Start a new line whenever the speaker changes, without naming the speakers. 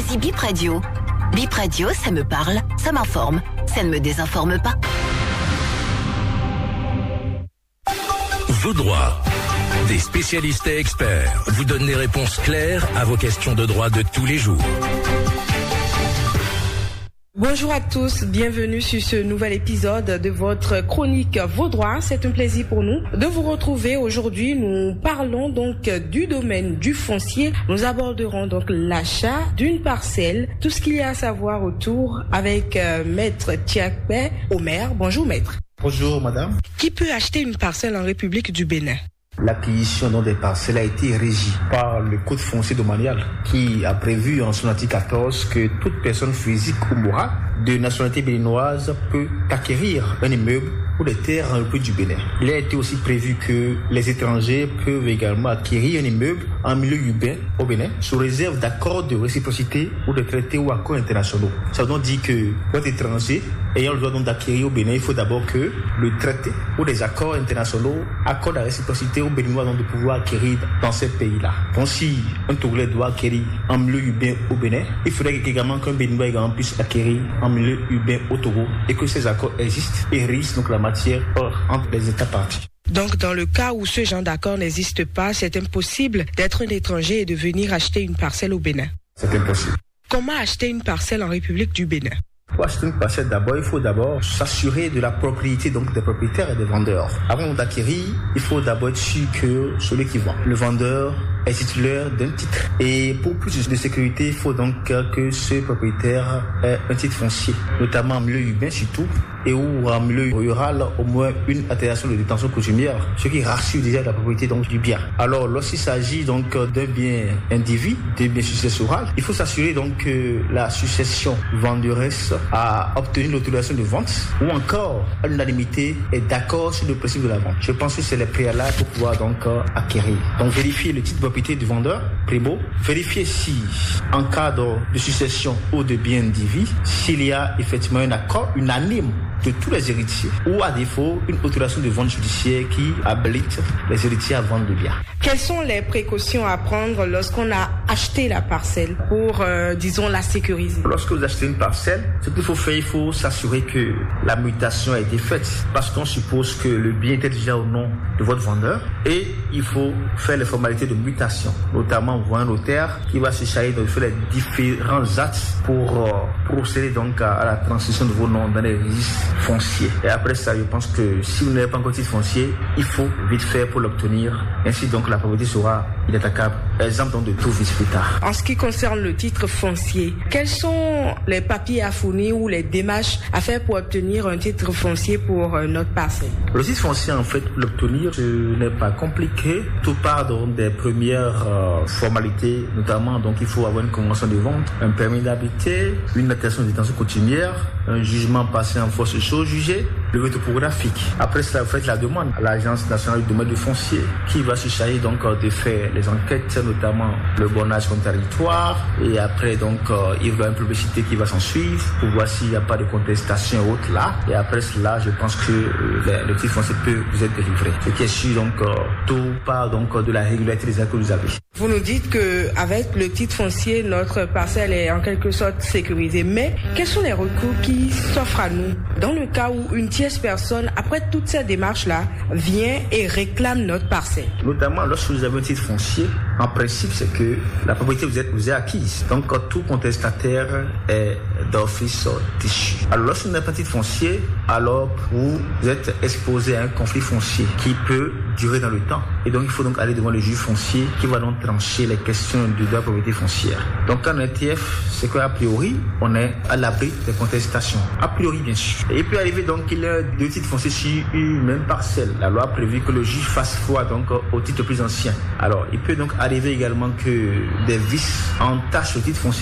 choisi Bip Radio. Bip Radio, ça me parle, ça m'informe, ça ne me désinforme pas.
Vos droits. Des spécialistes et experts vous donnent des réponses claires à vos questions de droit de tous les jours.
Bonjour à tous, bienvenue sur ce nouvel épisode de votre chronique Vos droits. C'est un plaisir pour nous de vous retrouver. Aujourd'hui, nous parlons donc du domaine du foncier. Nous aborderons donc l'achat d'une parcelle, tout ce qu'il y a à savoir autour avec Maître Tiakpe Omer. Bonjour Maître.
Bonjour madame.
Qui peut acheter une parcelle en République du Bénin?
L'acquisition des parcelles a été régie par le Code foncier domanial qui a prévu en son article 14 que toute personne physique ou morale de nationalité béninoise peut acquérir un immeuble ou des terres en République du Bénin. Il a été aussi prévu que les étrangers peuvent également acquérir un immeuble en milieu urbain au Bénin sous réserve d'accords de réciprocité ou de traités ou accords internationaux. Ça veut donc dire que votre étranger ayant le droit donc d'acquérir au Bénin, il faut d'abord que le traité ou des accords internationaux accordent la réciprocité aux Béninois donc de pouvoir acquérir dans ces pays-là. Donc si un Togolais doit acquérir en milieu urbain au Bénin, il faudrait également qu'un Béninois également puisse acquérir en milieu urbain au Togo et que ces accords existent et régissent donc la matière entre les États parties.
Donc, dans le cas où ce genre d'accord n'existe pas, c'est impossible d'être un étranger et de venir acheter une parcelle au Bénin.
C'est impossible.
Comment acheter une parcelle en République du Bénin?
Pour acheter une parcelle, il faut d'abord s'assurer de la propriété donc des propriétaires et des vendeurs. Avant d'acquérir, il faut d'abord être sûr que celui qui vend, le vendeur, est titulaire d'un titre. Et pour plus de sécurité, il faut donc que ce propriétaire ait un titre foncier, notamment en milieu urbain surtout, et ou en milieu rural, au moins une attestation de détention coutumière, ce qui rassure déjà la propriété donc du bien. Alors, lorsqu'il s'agit donc d'un bien individu, d'un bien successoral, il faut s'assurer donc que la succession venderesse a obtenu l'autorisation de vente ou encore à l'unanimité est d'accord sur le principe de la vente. Je pense que c'est les préalables pour pouvoir donc acquérir. Donc, vérifier le titre de propriété du vendeur, primo, vérifier si en cas de succession ou de bien individu, s'il y a effectivement un accord unanime de tous les héritiers ou à défaut une autorisation de vente judiciaire qui habilite les héritiers à vendre le bien.
Quelles sont les précautions à prendre lorsqu'on a acheté la parcelle pour, disons, la sécuriser?
Lorsque vous achetez une parcelle, ce qu'il faut faire, il faut s'assurer que la mutation a été faite parce qu'on suppose que le bien était déjà au nom de votre vendeur et il faut faire les formalités de mutation, notamment voir un notaire qui va se charger de faire les différents actes pour procéder donc à la transition de vos noms dans les registres fonciers. Et après ça, je pense que si vous n'avez pas encore titre foncier, il faut vite faire pour l'obtenir. Ainsi donc la propriété sera inattaquable. Exemple donc de tout vice plus tard.
En ce qui concerne le titre foncier, quels sont les papiers à fournir ou les démarches à faire pour obtenir un titre foncier pour notre parcelle?
Le titre foncier, en fait, pour l'obtenir, ce n'est pas compliqué. Tout part donc des premières formalités, notamment donc il faut avoir une convention de vente, un permis d'habiter, une attestation de détention coutumière, un jugement passé en force de chose jugée, le vote topographique. Après cela, vous faites la demande à l'Agence nationale du domaine du foncier qui va se charger donc de faire les enquêtes, notamment le bornage sur le territoire. Et après, donc, il y aura une publicité qui va s'en suivre pour voir s'il n'y a pas de contestation et autres là. Et après cela, je pense que le titre foncier peut vous être délivré. Ce qui est sûr, donc, tout part donc de la régularité des actes que vous avez.
Vous nous dites que avec le titre foncier, notre parcelle est en quelque sorte sécurisée. Mais quels sont les recours qui s'offrent à nous dans le cas où une tierce personne, après toutes ces démarches-là, vient et réclame notre parcelle?
Notamment lorsque vous avez un titre foncier, en principe, c'est que la propriété vous est acquise. Donc, tout contestataire est d'office déchu. Alors, lorsque vous n'avez pas de titre foncier, alors vous êtes exposé à un conflit foncier qui peut durer dans le temps. Et donc, il faut donc aller devant le juge foncier qui va donc trancher les questions de la propriété foncière. Donc, en ETF, c'est qu'a priori, on est à l'abri des contestations. A priori, bien sûr. Et il peut arriver donc qu'il y ait deux titres fonciers sur une même parcelle. La loi a prévu que le juge fasse foi donc au titre plus ancien. Alors, il peut donc arriver également que des vices entachent le titre foncier